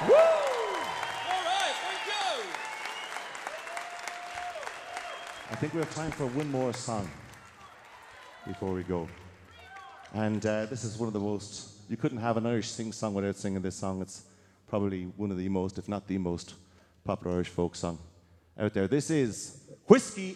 Woo! All right, thank you. I think we have time for one more song before we go. And this is one of the most, you couldn't have an Irish sing song without singing this song. It's probably one of the most, if not the most, popular Irish folk song out there. This is Whiskey